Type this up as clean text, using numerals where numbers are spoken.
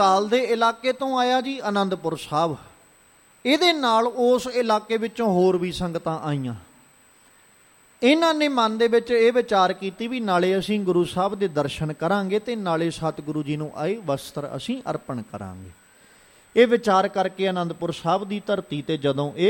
ਤਾਲ ਦੇ ਇਲਾਕੇ ਤੋਂ ਆਇਆ ਜੀ ਆਨੰਦਪੁਰ ਸਾਹਿਬ। ਇਹਦੇ ਨਾਲ ਉਸ ਇਲਾਕੇ ਵਿੱਚੋਂ ਹੋਰ ਵੀ ਸੰਗਤਾਂ ਆਈਆਂ। ਇਹਨਾਂ ਨੇ ਮਨ ਦੇ ਵਿੱਚ ਇਹ ਵਿਚਾਰ ਕੀਤੀ ਵੀ ਨਾਲੇ ਅਸੀਂ ਗੁਰੂ ਸਾਹਿਬ ਦੇ ਦਰਸ਼ਨ ਕਰਾਂਗੇ ਅਤੇ ਨਾਲੇ ਸਤਿਗੁਰੂ ਜੀ ਨੂੰ ਆਏ ਵਸਤਰ ਅਸੀਂ ਅਰਪਣ ਕਰਾਂਗੇ। ਇਹ ਵਿਚਾਰ ਕਰਕੇ ਆਨੰਦਪੁਰ ਸਾਹਿਬ ਦੀ ਧਰਤੀ 'ਤੇ ਜਦੋਂ ਇਹ